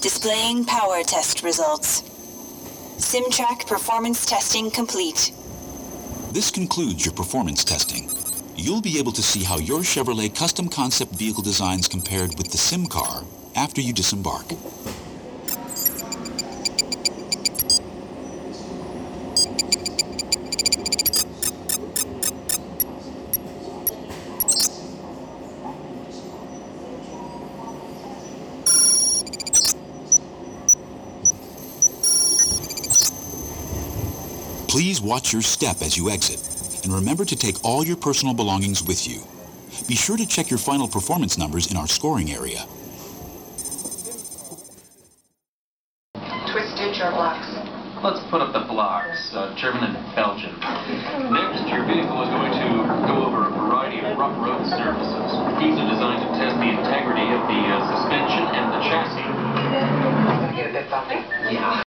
Displaying power test results. SimTrack performance testing complete. This concludes your performance testing. You'll be able to see how your Chevrolet custom concept vehicle designs compared with the Sim car after you disembark. Please watch your step as you exit, and remember to take all your personal belongings with you. Be sure to check your final performance numbers in our scoring area. Twisted your blocks. Let's put up the blocks, German and Belgian. Next, your vehicle is going to go over a variety of rough road surfaces. These are designed to test the integrity of the suspension and the chassis. It's going to get a bit bumpy. Yeah.